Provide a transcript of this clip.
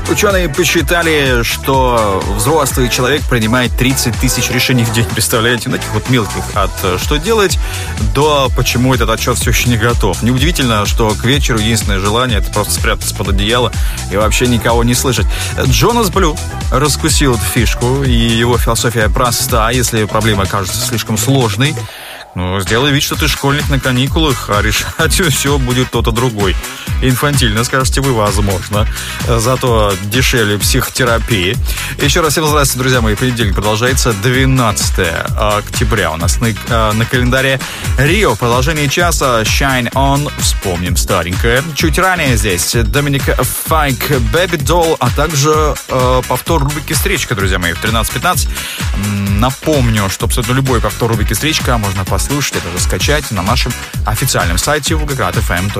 Ученые посчитали, что взрослый человек принимает 30 тысяч решений в день. Представляете, таких вот мелких. От что делать до почему этот отчет все еще не готов. Неудивительно, что к вечеру единственное желание — это просто спрятаться под одеяло и вообще никого не слышать. Джонас Блю раскусил эту фишку, и его философия проста. Если проблема кажется слишком сложной, сделай вид, что ты школьник на каникулах, а решать все будет кто-то другой. Инфантильно, скажете вы, возможно. Зато дешевле психотерапии. Еще раз всем здравствуйте, друзья мои. Понедельник продолжается. 12 октября у нас на календаре. Рио. Продолжение часа. Shine On. Вспомним старенькое. Чуть ранее здесь Доминик Файк, Baby Doll, а также повтор рубрики «Встречка», друзья мои, в 13:15. Напомню, что абсолютно любой повтор рубрики «Встречка» можно послушать, это же скачать на нашем официальном сайте volgograd.fm.